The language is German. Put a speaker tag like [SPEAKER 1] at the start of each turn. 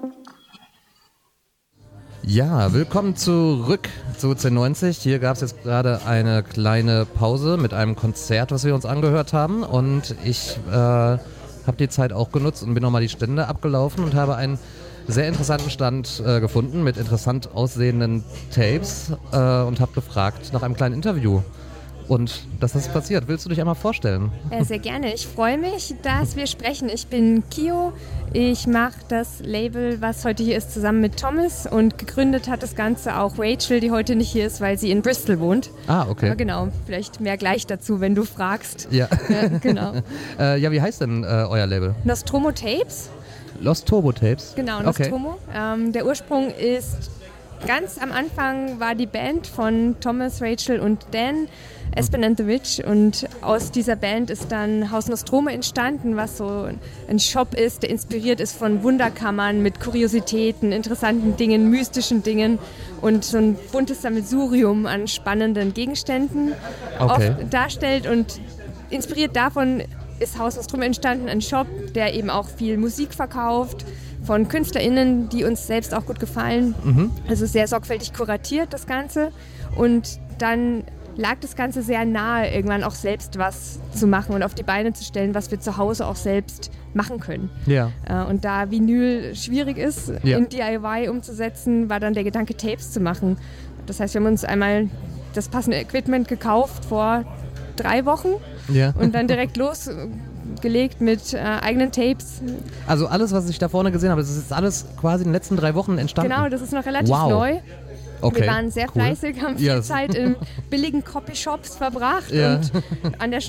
[SPEAKER 1] Ja, willkommen zurück zu 1090. Hier gab es jetzt gerade eine kleine Pause mit einem Konzert, was wir uns angehört haben. Und ich habe die Zeit auch genutzt und bin nochmal die Stände abgelaufen und habe einen sehr interessanten Stand gefunden mit interessant aussehenden Tapes und habe gefragt nach einem kleinen Interview. Und das ist passiert. Willst du dich einmal vorstellen?
[SPEAKER 2] Sehr gerne. Ich freue mich, dass wir sprechen. Ich bin Kio. Ich mache das Label, was heute hier ist, zusammen mit Thomas. Und gegründet hat das Ganze auch Rachel, die heute nicht hier ist, weil sie in Bristol wohnt.
[SPEAKER 1] Ah, okay.
[SPEAKER 2] Aber genau, vielleicht mehr gleich dazu, wenn du fragst.
[SPEAKER 1] Ja.
[SPEAKER 2] Genau.
[SPEAKER 1] Ja, wie heißt denn euer Label?
[SPEAKER 2] Nostromo Tapes.
[SPEAKER 1] Lost Turbo Tapes?
[SPEAKER 2] Genau, Nostromo. Okay. Der Ursprung ist, ganz am Anfang war die Band von Thomas, Rachel und Dan, Aspen and the Witch, und aus dieser Band ist dann Haus Nostromo entstanden, was so ein Shop ist, der inspiriert ist von Wunderkammern mit Kuriositäten, interessanten Dingen, mystischen und so ein buntes Sammelsurium an spannenden Gegenständen oft darstellt, und inspiriert davon ist Haus Nostromo entstanden, ein Shop, der eben auch viel Musik verkauft von KünstlerInnen, die uns selbst auch gut gefallen. Also sehr sorgfältig kuratiert das Ganze, und dann lag das Ganze sehr nahe, irgendwann auch selbst was zu machen und auf die Beine zu stellen, was wir zu Hause auch selbst machen können.
[SPEAKER 1] Ja.
[SPEAKER 2] Und da Vinyl schwierig ist, in DIY umzusetzen, war dann der Gedanke, Tapes zu machen. Das heißt, wir haben uns einmal das passende Equipment gekauft vor 3 Wochen und dann direkt losgelegt mit eigenen Tapes.
[SPEAKER 1] Also alles, was ich da vorne gesehen habe, das ist jetzt alles quasi in den letzten 3 Wochen entstanden?
[SPEAKER 2] Genau, das ist noch relativ neu.
[SPEAKER 1] Okay,
[SPEAKER 2] wir waren sehr fleißig, haben viel Zeit in billigen Copyshops verbracht und an der